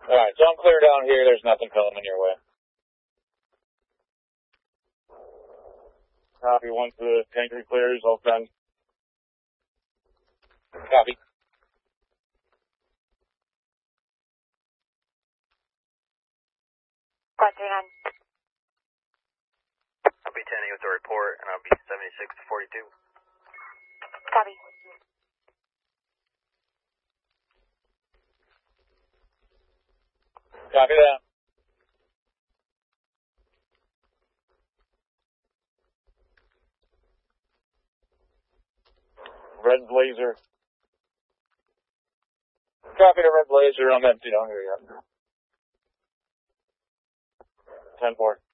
Alright, so I'm clear down here. There's nothing coming your way. Copy. Once the tanker clears, I'll send. Copy. Question 9. I'll be 10 with the report, and I'll be 76 to 42. Copy. Copy that. Red Blazer. Copy to Red Blazer. I'm empty down here yet. 10-4.